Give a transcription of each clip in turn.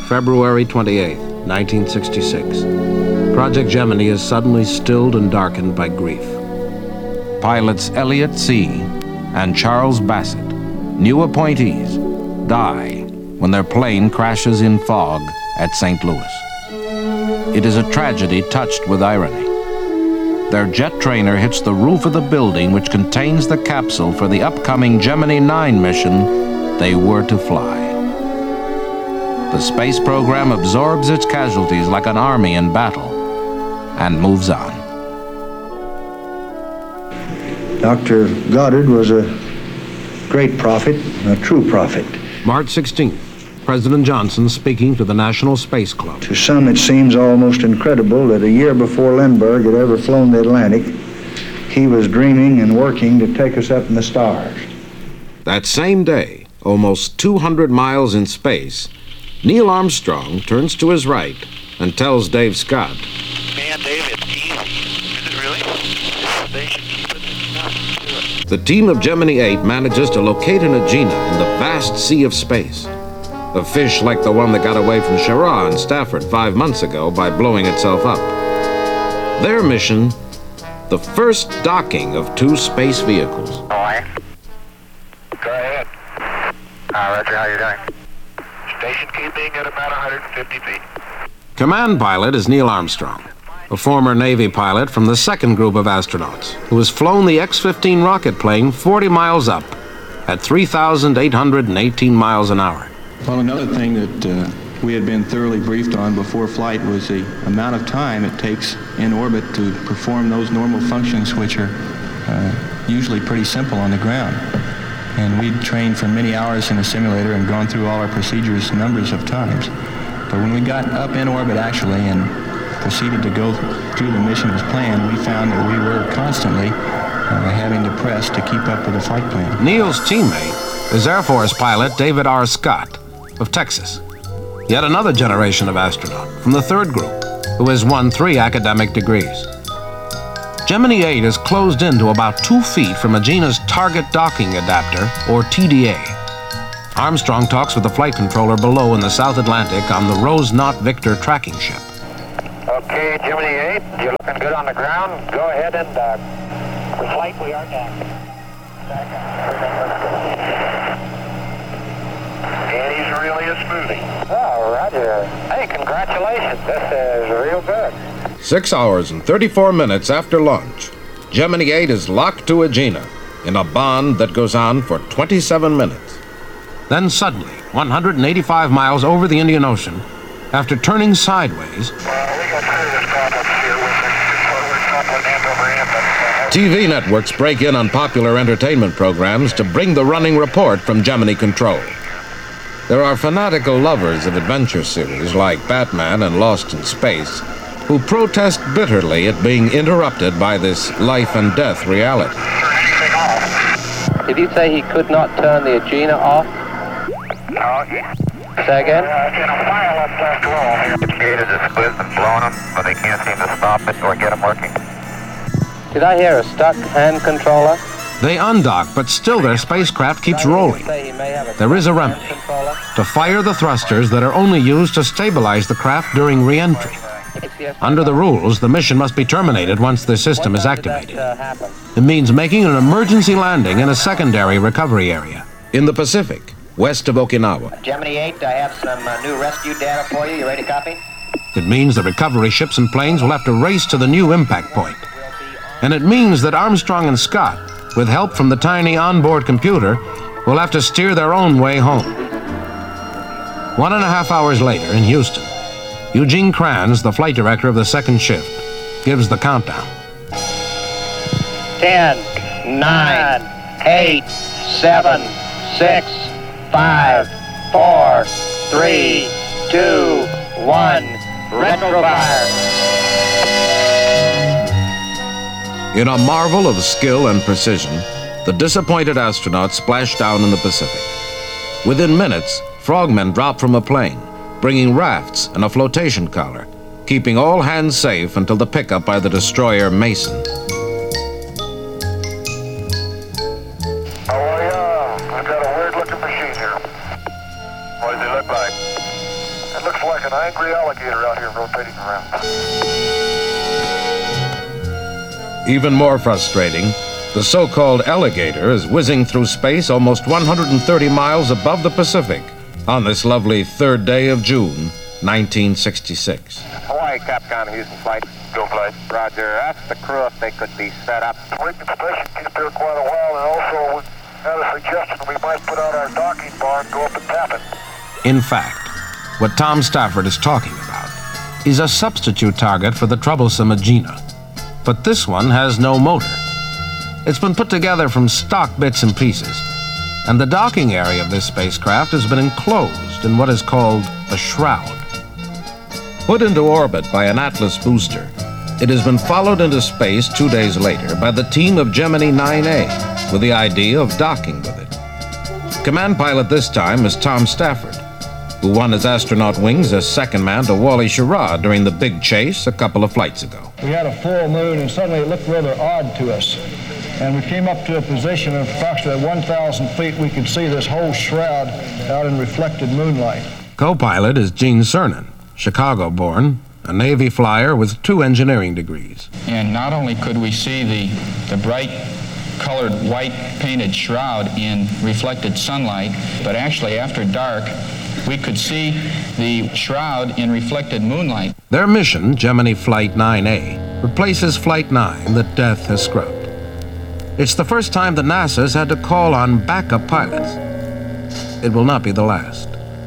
February 28, 1966. Project Gemini is suddenly stilled and darkened by grief. Pilots Elliot See and Charles Bassett, new appointees, die when their plane crashes in fog at St. Louis. It is a tragedy touched with irony. Their jet trainer hits the roof of the building which contains the capsule for the upcoming Gemini 9 mission they were to fly. The space program absorbs its casualties like an army in battle and moves on. Dr. Goddard was a great prophet, a true prophet. March 16th, President Johnson speaking to the National Space Club. To some, it seems almost incredible that a year before Lindbergh had ever flown the Atlantic, he was dreaming and working to take us up in the stars. That same day, almost 200 miles in space, Neil Armstrong turns to his right and tells Dave Scott, "Man, Dave, it's easy." "Is it really? They should keep it. It's nothing to it." The team of Gemini 8 manages to locate an Agena in the vast sea of space. A fish like the one that got away from Schirra in Stafford 5 months ago by blowing itself up. Their mission, the first docking of 2 space vehicles. Hawaii. Go ahead. Roger, how you doing? Station keeping at about 150 feet. Command pilot is Neil Armstrong, a former Navy pilot from the second group of astronauts who has flown the X-15 rocket plane 40 miles up at 3,818 miles an hour. Well, another thing that we had been thoroughly briefed on before flight was the amount of time it takes in orbit to perform those normal functions which are usually pretty simple on the ground. And we'd trained for many hours in a simulator and gone through all our procedures numbers of times. But when we got up in orbit actually and proceeded to go through the mission as planned, we found that we were constantly having to press to keep up with the flight plan. Neil's teammate is Air Force pilot David R. Scott of Texas, yet another generation of astronaut from the third group who has won 3 academic degrees. Gemini 8 is closed in to about 2 feet from Agena's Target Docking Adapter, or TDA. Armstrong talks with the flight controller below in the South Atlantic on the Rose Knot Victor tracking ship. Okay, Gemini 8, you're looking good on the ground. Go ahead and for flight we are docking. And he's really a smoothie. Oh, Roger. Hey, congratulations. This is real good. 6 hours and 34 minutes after launch, Gemini 8 is locked to Agena in a bond that goes on for 27 minutes. Then suddenly, 185 miles over the Indian Ocean, after turning sideways, TV networks break in on popular entertainment programs to bring the running report from Gemini Control. There are fanatical lovers of adventure series like Batman and Lost in Space who protest bitterly at being interrupted by this life and death reality. Did you say he could not turn the Agena off? No. Say again? In a fire left roll. The gate is split and blown them, but they can't seem to stop it or get them working. Did I hear a stuck hand controller? They undock, but still their spacecraft keeps rolling. There is a remedy: to fire the thrusters that are only used to stabilize the craft during re-entry. Under the rules, the mission must be terminated once the system is activated. It means making an emergency landing in a secondary recovery area in the Pacific, west of Okinawa. Gemini 8, I have some new rescue data for you. You ready to copy? It means the recovery ships and planes will have to race to the new impact point. And it means that Armstrong and Scott, with help from the tiny onboard computer, will have to steer their own way home. 1.5 hours later in Houston, Eugene Kranz, the flight director of the second shift, gives the countdown. 10, 9, 8, 7, 6, 5, 4, 3, 2, 1, retrofire. In a marvel of skill and precision, the disappointed astronauts splash down in the Pacific. Within minutes, frogmen drop from a plane, bringing rafts and a flotation collar, keeping all hands safe until the pickup by the destroyer Mason. I've got a weird-looking machine here. What does it look like? It looks like an angry alligator out here rotating around. Even more frustrating, the so-called alligator is whizzing through space almost 130 miles above the Pacific on this lovely third day of June, 1966. Hawaii, Capcom, Houston flight. Go flight. Roger. Ask the crew if they could be set up. We can station keep here quite a while, and also we had a suggestion we might put out our docking bar and go up and tap it. In fact, what Tom Stafford is talking about is a substitute target for the troublesome Agena. But this one has no motor. It's been put together from stock bits and pieces, and the docking area of this spacecraft has been enclosed in what is called a shroud. Put into orbit by an Atlas booster, it has been followed into space 2 days later by the team of Gemini 9A with the idea of docking with it. Command pilot this time is Tom Stafford, who won his astronaut wings as second man to Wally Schirra during the big chase a couple of flights ago. We had a full moon, and suddenly it looked rather odd to us. And we came up to a position of approximately 1,000 feet. We could see this whole shroud out in reflected moonlight. Co-pilot is Gene Cernan, Chicago-born, a Navy flyer with 2 engineering degrees. And not only could we see the bright colored white painted shroud in reflected sunlight, but actually after dark, we could see the shroud in reflected moonlight. Their mission, Gemini Flight 9A, replaces Flight 9 that death has scrubbed. It's the first time the NASA's had to call on backup pilots. It will not be the last.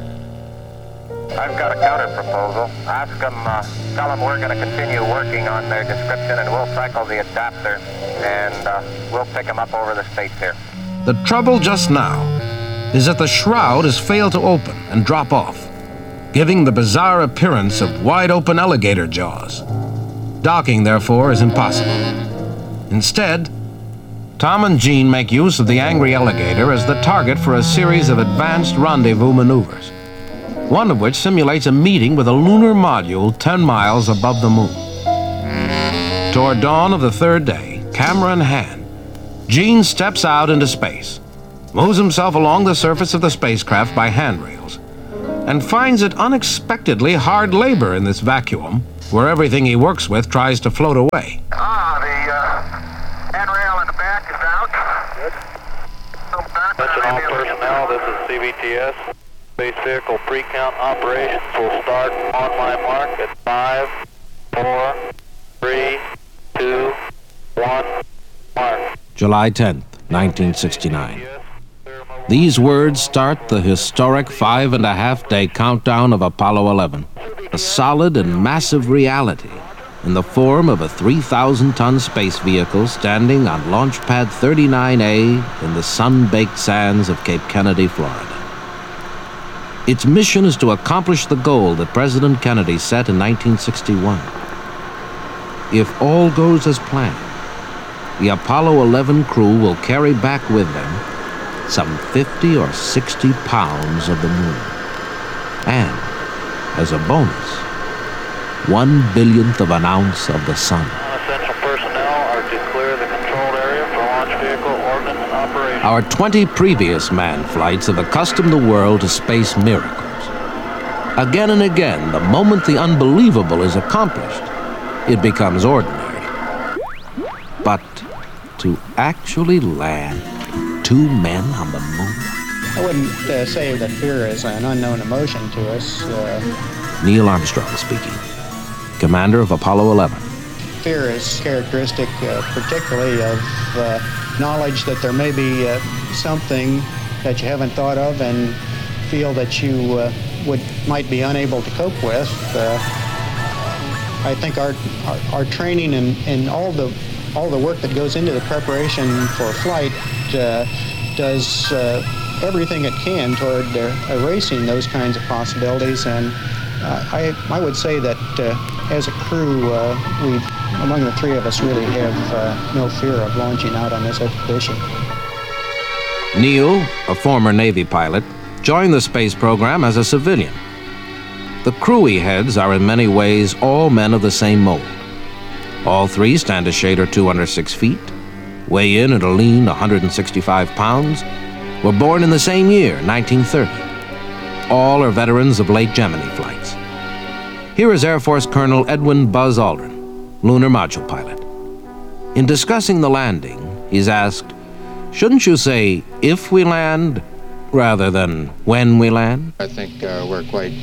I've got a counter proposal. Ask them, tell them we're going to continue working on their description, and we'll cycle the adapter, and we'll pick them up over the space here. The trouble just now is that the shroud has failed to open and drop off, giving the bizarre appearance of wide-open alligator jaws. Docking, therefore, is impossible. Instead, Tom and Gene make use of the angry alligator as the target for a series of advanced rendezvous maneuvers, one of which simulates a meeting with a lunar module 10 miles above the moon. Toward dawn of the third day, camera in hand, Gene steps out into space, moves himself along the surface of the spacecraft by handrails, and finds it unexpectedly hard labor in this vacuum where everything he works with tries to float away. The handrail in the back is out. Good. Attention all personnel, this is CVTS. Space vehicle pre-count operation will start on my mark at 5, 4, 3, 2, 1, mark. July 10th, 1969. These words start the historic 5.5-day countdown of Apollo 11, a solid and massive reality in the form of a 3,000-ton space vehicle standing on Launch Pad 39A in the sun-baked sands of Cape Kennedy, Florida. Its mission is to accomplish the goal that President Kennedy set in 1961. If all goes as planned, the Apollo 11 crew will carry back with them some 50 or 60 pounds of the moon. And, as a bonus, 1/1000th of an ounce of the sun. Non-essential personnel are to clear the controlled area for launch vehicle ordnance operation. Our 20 previous manned flights have accustomed the world to space miracles. Again and again, the moment the unbelievable is accomplished, it becomes ordinary. But to actually land 2 men on the moon? I wouldn't say that fear is an unknown emotion to us. Neil Armstrong speaking, commander of Apollo 11. Fear is characteristic particularly of knowledge that there may be something that you haven't thought of and feel that you might be unable to cope with. I think our training and all the work that goes into the preparation for flight does everything it can toward erasing those kinds of possibilities. And I would say that as a crew, among the 3 of us, really have no fear of launching out on this expedition. Neil, a former Navy pilot, joined the space program as a civilian. The crew he heads are in many ways all men of the same mold. All 3 stand a shade or 2 under 6 feet, weigh in at a lean 165 pounds, were born in the same year, 1930. all are veterans of late Gemini flights. Here is Air Force Colonel Edwin Buzz Aldrin, lunar module pilot. In discussing the landing, he's asked, shouldn't you say if we land rather than when we land? I think we're quite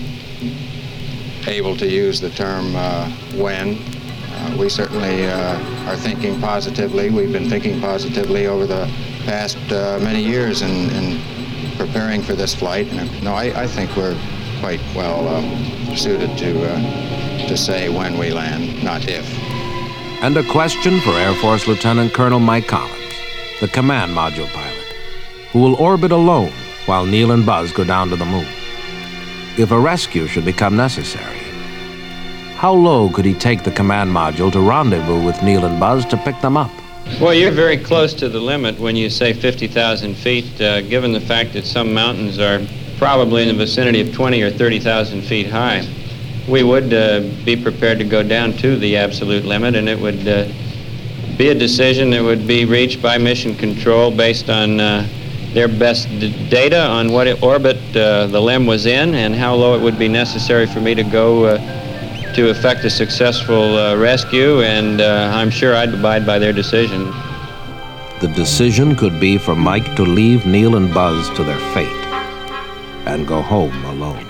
able to use the term when. We certainly are thinking positively. We've been thinking positively over the past many years in preparing for this flight. And, no, I think we're quite well suited to say when we land, not if. And a question for Air Force Lieutenant Colonel Mike Collins, the command module pilot, who will orbit alone while Neil and Buzz go down to the moon. If a rescue should become necessary, how low could he take the command module to rendezvous with Neil and Buzz to pick them up? Well, you're very close to the limit when you say 50,000 feet, given the fact that some mountains are probably in the vicinity of 20 or 30,000 feet high. We would be prepared to go down to the absolute limit, and it would be a decision that would be reached by Mission Control based on their best data on what orbit the LEM was in and how low it would be necessary for me to go to effect a successful rescue, and I'm sure I'd abide by their decision. The decision could be for Mike to leave Neil and Buzz to their fate and go home alone.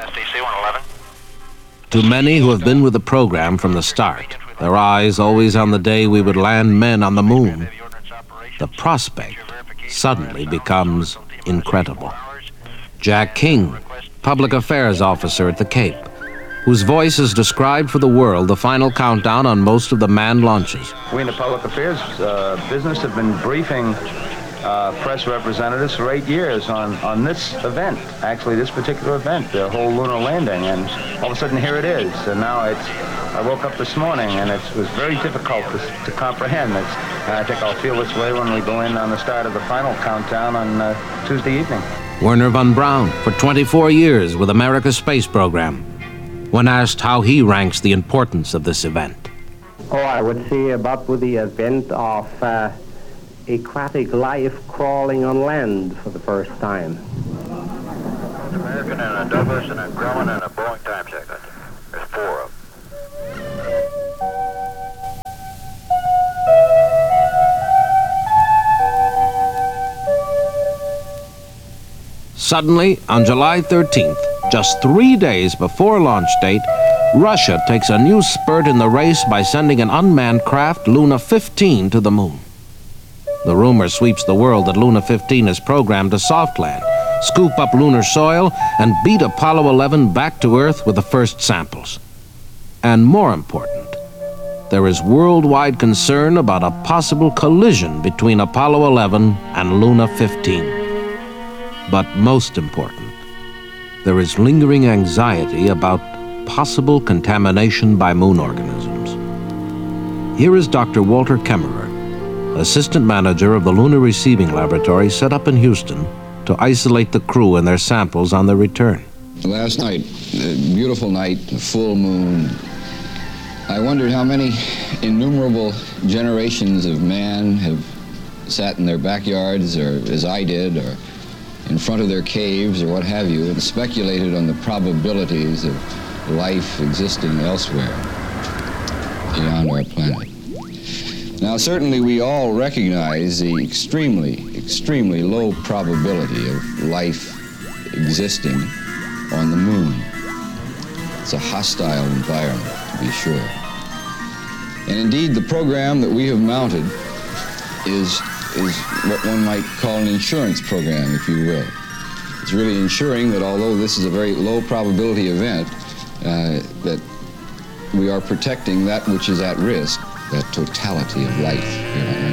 To many who have been with the program from the start, their eyes always on the day we would land men on the moon, the prospect suddenly becomes incredible. Jack King, public affairs officer at the Cape, whose voice has described for the world the final countdown on most of the manned launches. We in the public affairs business have been briefing press representatives for 8 years on this event, actually this particular event, the whole lunar landing, and all of a sudden here it is. And now I woke up this morning and it was very difficult to comprehend. And I think I'll feel this way when we go in on the start of the final countdown on Tuesday evening. Werner von Braun, for 24 years with America's space program, when asked how he ranks the importance of this event. Oh, I would say about with the event of aquatic life crawling on land for the first time. American and a Douglas and a Grumman and a Boeing time check. There's 4 of them. Suddenly, on July 13th, just 3 days before launch date, Russia takes a new spurt in the race by sending an unmanned craft, Luna 15, to the moon. The rumor sweeps the world that Luna 15 is programmed to soft land, scoop up lunar soil, and beat Apollo 11 back to Earth with the first samples. And more important, there is worldwide concern about a possible collision between Apollo 11 and Luna 15. But most important, there is lingering anxiety about possible contamination by moon organisms. Here is Dr. Walter Kemmerer, assistant manager of the Lunar Receiving Laboratory set up in Houston to isolate the crew and their samples on their return. Last night, a beautiful night, a full moon. I wondered how many innumerable generations of man have sat in their backyards, or as I did, or in front of their caves, or what have you, and speculated on the probabilities of life existing elsewhere beyond our planet. Now, certainly we all recognize the extremely low probability of life existing on the moon. It's a hostile environment, to be sure. And indeed, the program that we have mounted is what one might call an insurance program, if you will. It's really ensuring that although this is a very low probability event, that we are protecting that which is at risk, that totality of life here on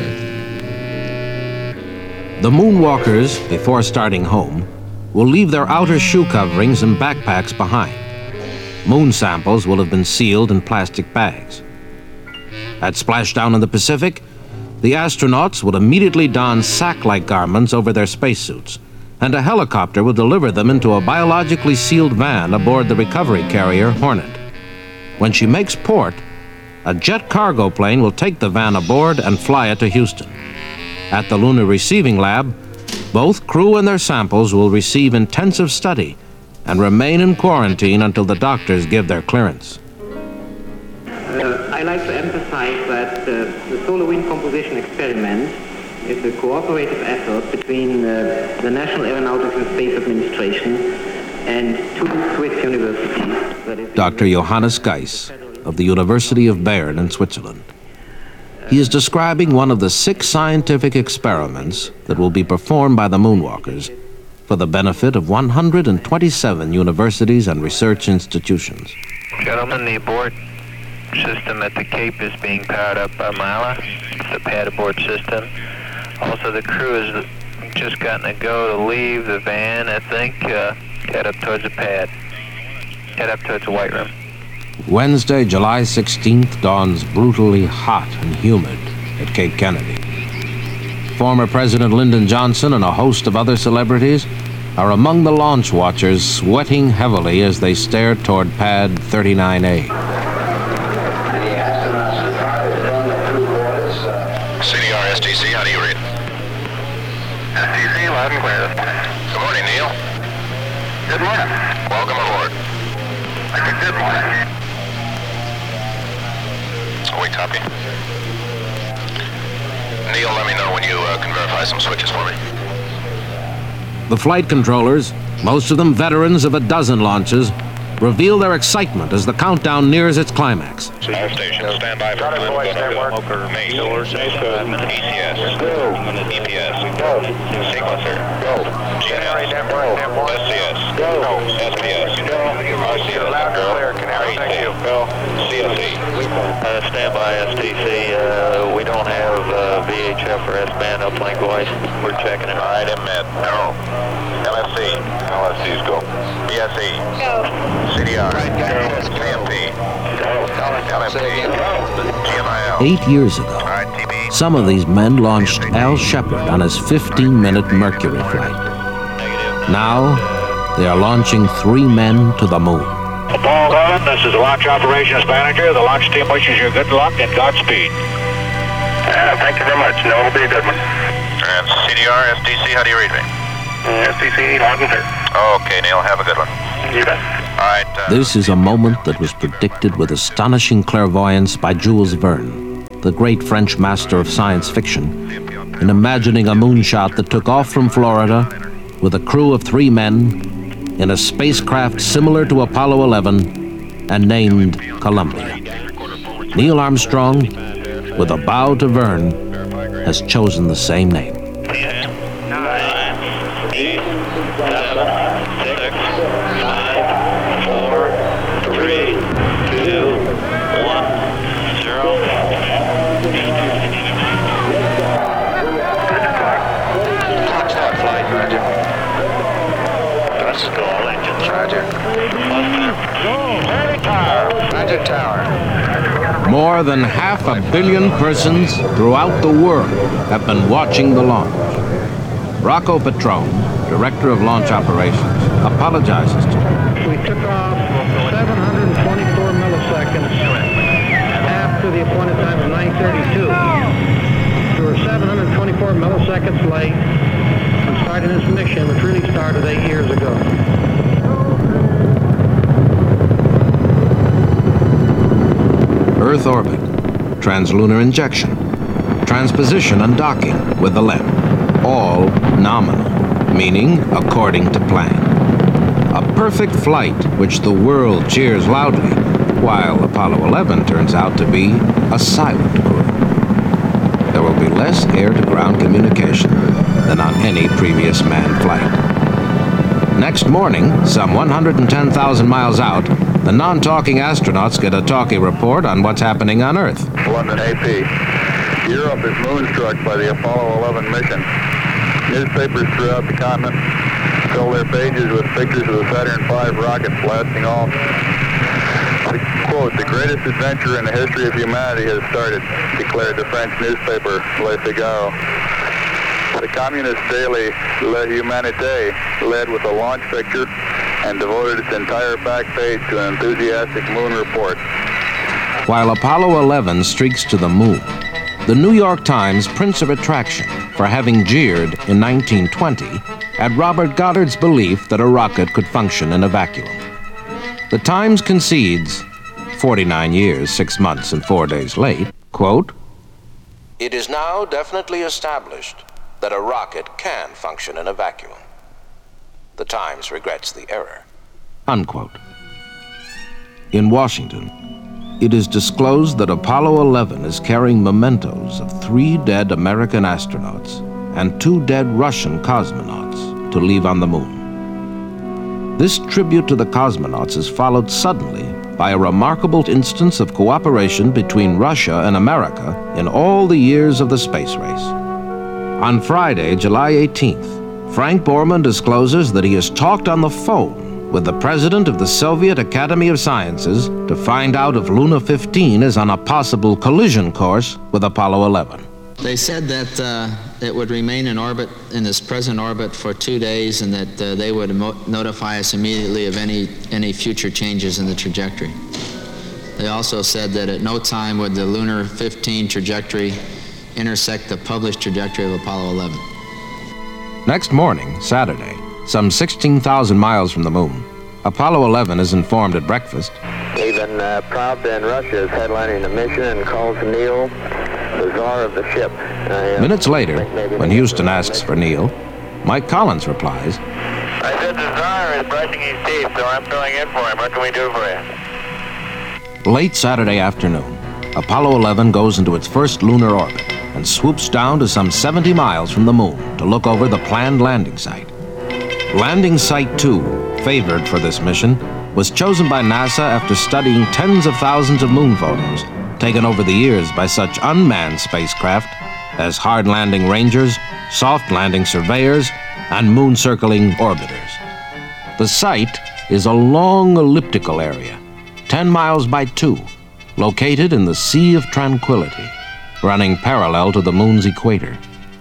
Earth. The moonwalkers, before starting home, will leave their outer shoe coverings and backpacks behind. Moon samples will have been sealed in plastic bags. At splashdown in the Pacific, the astronauts will immediately don sack-like garments over their spacesuits, and a helicopter will deliver them into a biologically sealed van aboard the recovery carrier Hornet. When she makes port, a jet cargo plane will take the van aboard and fly it to Houston. At the Lunar Receiving Lab, both crew and their samples will receive intensive study and remain in quarantine until the doctors give their clearance. I like to emphasize that the solar wind composition experiment is a cooperative effort between the National Aeronautics and Space Administration and two Swiss universities. Dr. Johannes Geiss of the University of Bern in Switzerland. He is describing one of the 6 scientific experiments that will be performed by the moonwalkers for the benefit of 127 universities and research institutions. Gentlemen, the abort system at the Cape is being powered up by Mila. It's the pad abort system. Also, the crew has just gotten a go to leave the van, I think, head up towards the pad, head up towards the White Room. Wednesday, July 16th dawns brutally hot and humid at Cape Kennedy. Former President Lyndon Johnson and a host of other celebrities are among the launch watchers, sweating heavily as they stare toward pad 39A. CDR STC, how do you read? STC, loud and clear. Good morning, Neil. Good morning. Welcome aboard. Good morning. We copy. Neil, let me know when you can verify some switches for me. The flight controllers, most of them veterans of a dozen launches, reveal their excitement as the countdown nears its climax. All stations, stand by for Mace, ECS, EPS, sequencer, GNS, SCS, SPS, RCS, CSE. Stand by STC. We don't have VHF or S-band uplink voice. We're checking it. All right, MMed. No. LSC. LSC's go. BSE. Go. CDR. KMP. GMIL. 8 years ago, some of these men launched Al Shepard on his 15-minute Mercury flight. Now, they are launching 3 men to the moon. Apollo 11, this is the launch operations manager. The launch team wishes you good luck and Godspeed. Thank you very much. No, it'll be a good one. And CDR, STC, how do you read me? STC, loud and clear. Okay, Neil, have a good one. You bet. All right. This is a moment that was predicted with astonishing clairvoyance by Jules Verne, the great French master of science fiction, in imagining a moonshot that took off from Florida with a crew of 3 men in a spacecraft similar to Apollo 11 and named Columbia. Neil Armstrong, with a bow to Verne, has chosen the same name. 10, 9, 8, 7, 6, 5, 4, 3, 2, 1, 0. Clock start flight, Roger. Let's go, all engines, Roger. Roger, tower. More than 500 million persons throughout the world have been watching the launch. Rocco Petrone, Director of Launch Operations, apologizes to me. We took off 724 milliseconds after the appointed time of 9:32. We were 724 milliseconds late from starting this mission, which really started 8 years ago. Earth orbit, translunar injection, transposition and docking with the LEM, all nominal, meaning according to plan. A perfect flight which the world cheers loudly, while Apollo 11 turns out to be a silent crew. There will be less air-to-ground communication than on any previous manned flight. Next morning, some 110,000 miles out, the non-talking astronauts get a talkie report on what's happening on Earth. London AP. Europe is moonstruck by the Apollo 11 mission. Newspapers throughout the continent fill their pages with pictures of the Saturn V rocket blasting off. Quote, the greatest adventure in the history of humanity has started, declared the French newspaper Le Figaro. The communist daily Le Humanité led with a launch picture and devoted its entire back page to an enthusiastic moon report. While Apollo 11 streaks to the moon, the New York Times prints of attraction for having jeered in 1920 at Robert Goddard's belief that a rocket could function in a vacuum. The Times concedes, 49 years, 6 months, and 4 days late, quote, "It is now definitely established that a rocket can function in a vacuum. The Times regrets the error," unquote. In Washington, it is disclosed that Apollo 11 is carrying mementos of 3 dead American astronauts and 2 dead Russian cosmonauts to leave on the moon. This tribute to the cosmonauts is followed suddenly by a remarkable instance of cooperation between Russia and America in all the years of the space race. On Friday, July 18th, Frank Borman discloses that he has talked on the phone with the president of the Soviet Academy of Sciences to find out if Luna 15 is on a possible collision course with Apollo 11. They said that it would remain in orbit, in its present orbit, for 2 days, and that they would notify us immediately of any future changes in the trajectory. They also said that at no time would the Lunar 15 trajectory intersect the published trajectory of Apollo 11. Next morning, Saturday, some 16,000 miles from the moon, Apollo 11 is informed at breakfast. Even Pravda in Russia is headlining the mission and calls Neil the czar of the ship. Minutes later, when Houston asks for Neil, Mike Collins replies, I said the czar is brushing his teeth, so I'm filling in for him. What can we do for you? Late Saturday afternoon, Apollo 11 goes into its first lunar orbit and swoops down to some 70 miles from the moon to look over the planned landing site. Landing Site 2, favored for this mission, was chosen by NASA after studying tens of thousands of moon photos taken over the years by such unmanned spacecraft as hard landing rangers, soft landing surveyors, and moon circling orbiters. The site is a long elliptical area, 10 miles by 2, located in the Sea of Tranquility, running parallel to the moon's equator.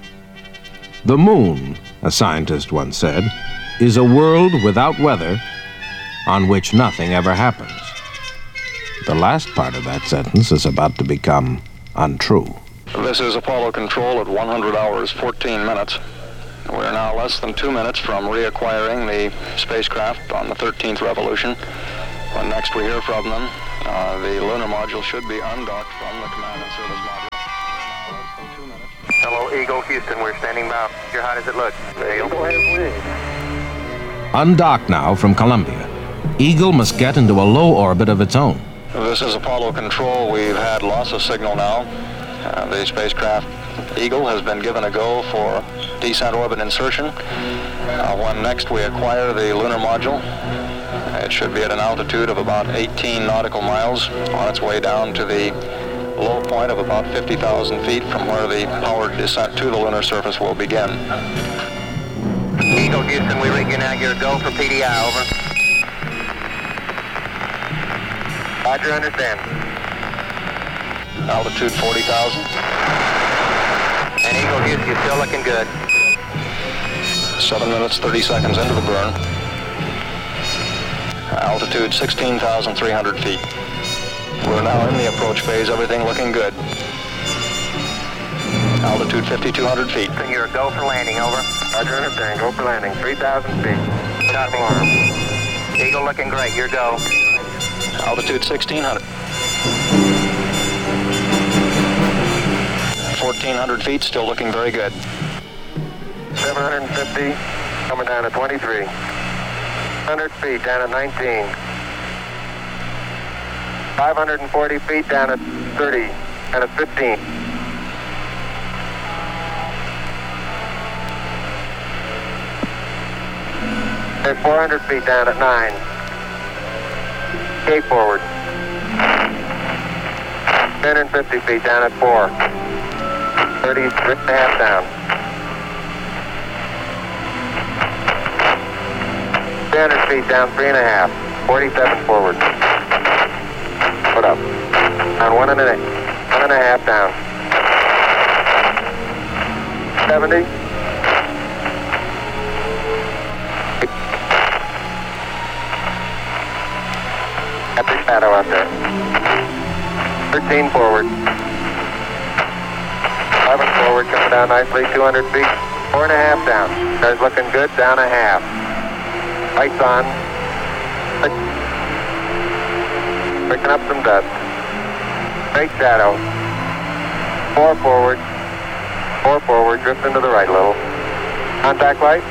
The moon, a scientist once said, is a world without weather on which nothing ever happens. The last part of that sentence is about to become untrue. This is Apollo Control at 100 hours, 14 minutes. We're now less than 2 minutes from reacquiring the spacecraft on the 13th revolution. When next we hear from them, the lunar module should be undocked from the command and service module. Hello, Eagle, Houston, we're standing by. How does it look? Eagle has wings. Undocked now from Columbia, Eagle must get into a low orbit of its own. This is Apollo Control. We've had loss of signal now. The spacecraft Eagle has been given a go for descent orbit insertion. When next we acquire the lunar module, it should be at an altitude of about 18 nautical miles on its way down to the low point of about 50,000 feet from where the powered descent to the lunar surface will begin. Eagle, Houston, we read you now. You're a go for PDI, over. Roger, understand. Altitude 40,000. And Eagle, Houston, you're still looking good. 7 minutes, 30 seconds into the burn. Altitude 16,300 feet. We're now in the approach phase, everything looking good. Altitude 5,200 feet. And you're a go for landing, over. Roger, understand. Go for landing. 3,000 feet. Stop alarm. Eagle looking great. Your go. Altitude 1,600. 1,400 feet, still looking very good. 750, coming down to 23. 100 feet, down at 19. 540 feet, down at 30, and at 15. At 400 feet, down at 9. Cape forward. 1050 feet, down at 4. 33.5 down. 300 feet down, 3.5. 47 forward. Put up. On 1.5 down. 70. Got the shadow out there. 13 forward. forward, coming down nicely, 200 feet, 4.5 down. Car's looking good, down 1/2. Lights on. Picking up some dust. Straight shadow. 4 forward. 4 forward, drifting to the right a little. Contact light.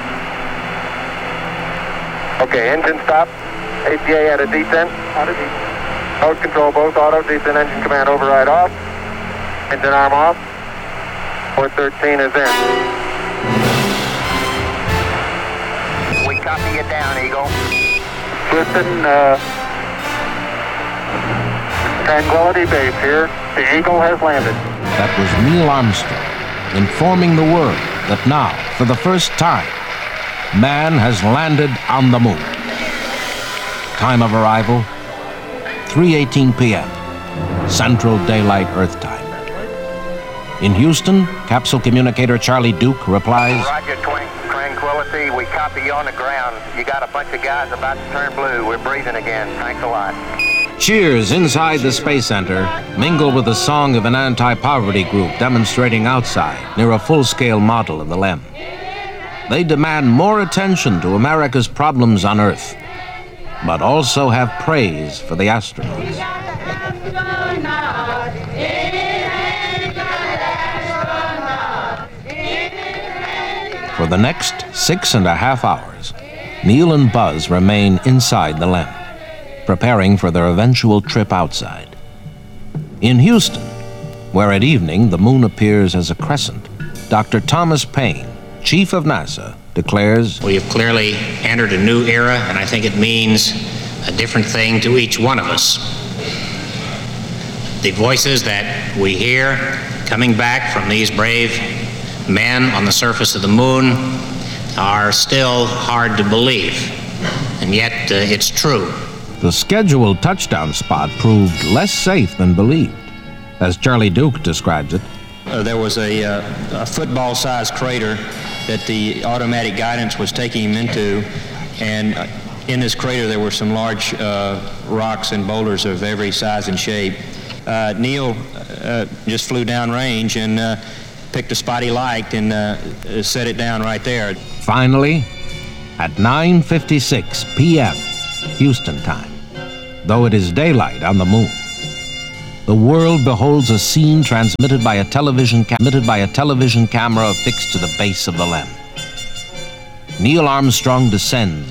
Okay, engine stop. APA at a descent. Auto descent. Mode control both auto, descent, engine command override off. Engine arm off. 413 is in. We copy you down, Eagle. Houston, Tranquility Base here. The Eagle has landed. That was Neil Armstrong informing the world that now, for the first time, man has landed on the moon. Time of arrival, 3:18 p.m., Central Daylight Earth Time. In Houston, capsule communicator Charlie Duke replies, Roger, Tranquility, we copy you on the ground. You got a bunch of guys about to turn blue. We're breathing again. Thanks a lot. cheers inside the Space Center mingle with the song of an anti-poverty group demonstrating outside near a full-scale model of the LEM. They demand more attention to America's problems on Earth, but also have praise for the astronauts. For the next 6.5 hours, Neil and Buzz remain inside the LEM, preparing for their eventual trip outside. In Houston, where at evening the moon appears as a crescent, Dr. Thomas Paine, chief of NASA, declares, "We have clearly entered a new era, and I think it means a different thing to each one of us. The voices that we hear coming back from these brave men on the surface of the moon are still hard to believe, and yet it's true." The scheduled touchdown spot proved less safe than believed. As Charlie Duke describes it, there was a football-sized crater that the automatic guidance was taking him into, and in this crater there were some large rocks and boulders of every size and shape. Neil just flew downrange and picked a spot he liked and set it down right there. Finally, at 9:56 p.m. Houston time, though it is daylight on the moon, the world beholds a scene transmitted by a television camera affixed to the base of the LEM. Neil Armstrong descends